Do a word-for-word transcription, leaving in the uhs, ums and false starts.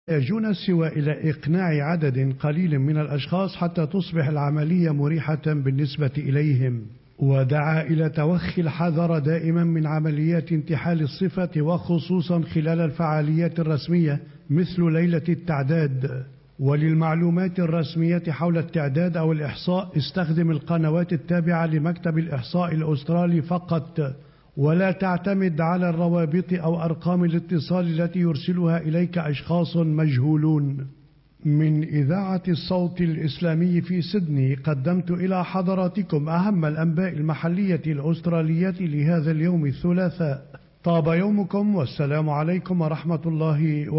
يحتاجون سوى إلى إقناع عدد قليل من الأشخاص حتى تصبح العملية مريحة بالنسبة إليهم. ودعا إلى توخي الحذر دائما من عمليات انتحال الصفة، وخصوصا خلال الفعاليات الرسمية مثل ليلة التعداد. وللمعلومات الرسمية حول التعداد أو الإحصاء استخدم القنوات التابعة لمكتب الإحصاء الأسترالي فقط، ولا تعتمد على الروابط أو أرقام الاتصال التي يرسلها إليك أشخاص مجهولون. من إذاعة الصوت الإسلامي في سيدني قدمت إلى حضراتكم أهم الأنباء المحلية الأسترالية لهذا اليوم الثلاثاء. طاب يومكم، والسلام عليكم ورحمة الله وبركاته.